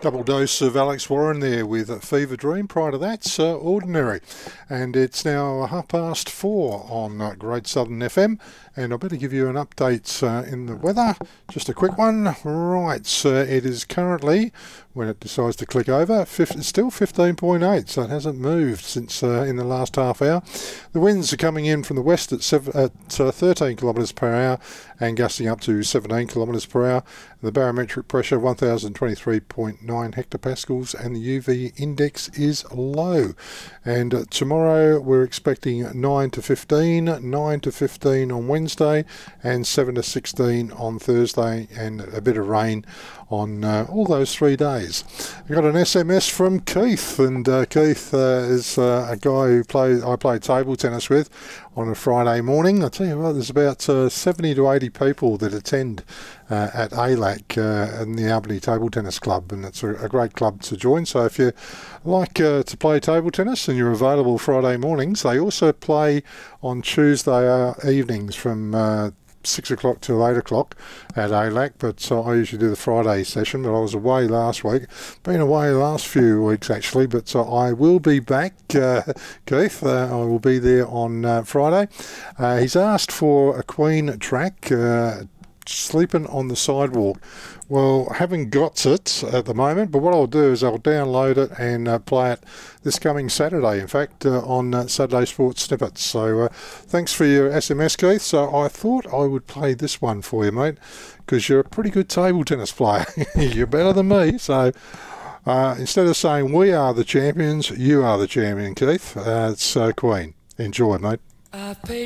Double dose of Alex Warren there with Fever Dream. Prior to that, Ordinary. And it's now 4:30 on Great Southern FM. And I better give you an update in the weather. Just a quick one. Right, it is currently, when it decides to click over, it's still 15.8, so it hasn't moved since in the last half hour. The winds are coming in from the west at 13 kilometres per hour and gusting up to 17 kilometres per hour. The barometric pressure 1023.9 hectopascals and the UV index is low. And tomorrow we're expecting 9 to 15, 9 to 15 on Wednesday and 7 to 16 on Thursday, and a bit of rain on all those 3 days. I got an SMS from Keith, and Keith is a guy who I play table tennis with on a Friday morning. I tell you what, there's about 70 to 80 people that attend at ALAC in the Albany Table Tennis Club, and it's a great club to join. So if you like to play table tennis and you're available Friday mornings, they also play on Tuesday evenings from 6 o'clock till 8 o'clock at ALAC, but I usually do the Friday session, but I was away last week. Been away the last few weeks actually, but I will be back, Keith. I will be there on Friday. He's asked for a Queen track, Sleeping on the Sidewalk. Well, I haven't got it at the moment, but what I'll do is I'll download it and play it this coming Saturday, in fact, on Saturday Sports Snippets. So thanks for your SMS, Keith. So I thought I would play this one for you, mate, because you're a pretty good table tennis player. You're better than me. So instead of saying we are the champions, you are the champion, Keith. It's Queen. Enjoy, mate.